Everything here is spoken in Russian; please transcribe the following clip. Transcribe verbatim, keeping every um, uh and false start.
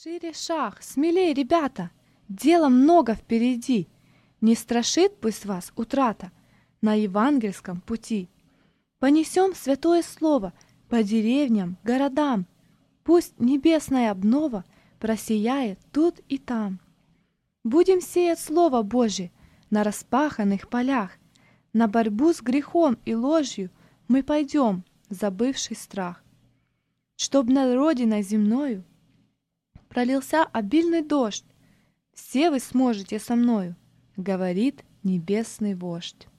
Шире шаг, смелей, ребята, дела много впереди. Не страшит пусть вас утрата на евангельском пути. Понесем святое слово по деревням, городам. Пусть небесная обнова просияет тут и там. Будем сеять Слово Божие на распаханных полях. На борьбу с грехом и ложью мы пойдем, забывший страх. Чтоб над родиной земною пролился обильный дождь, все вы сможете со мною, говорит небесный вождь.